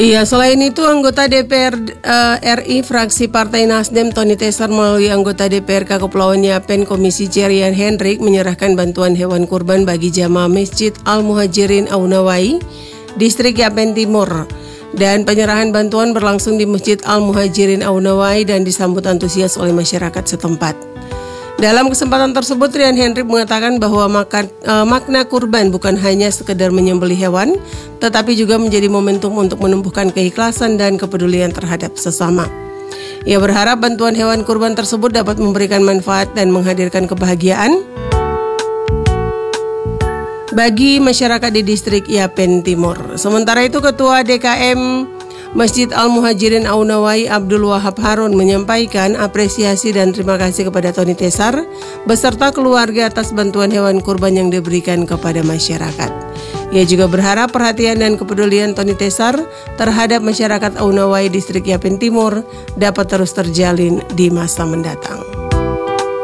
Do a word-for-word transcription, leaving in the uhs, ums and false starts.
Iya, selain itu anggota D P R uh, R I fraksi Partai Nasdem Tony Tesar melalui anggota D P R K Kepulauan Yapen Komisi C Rian Hendrik menyerahkan bantuan hewan kurban bagi jamaah Masjid Al-Muhajirin Aunawai, Distrik Yapen Timur. Dan penyerahan bantuan berlangsung di Masjid Al-Muhajirin Aunawai dan disambut antusias oleh masyarakat setempat. Dalam kesempatan tersebut, Rian Hendrik mengatakan bahwa makan, uh, makna kurban bukan hanya sekedar menyembelih hewan, tetapi juga menjadi momentum untuk menumbuhkan keikhlasan dan kepedulian terhadap sesama. Ia berharap bantuan hewan kurban tersebut dapat memberikan manfaat dan menghadirkan kebahagiaan bagi masyarakat di distrik Yapen Timur. Sementara itu, Ketua D K M Masjid Al-Muhajirin Aunawai Abdul Wahab Harun menyampaikan apresiasi dan terima kasih kepada Tony Tesar beserta keluarga atas bantuan hewan kurban yang diberikan kepada masyarakat. Ia juga berharap perhatian dan kepedulian Tony Tesar terhadap masyarakat Aunawai distrik Yapen Timur dapat terus terjalin di masa mendatang.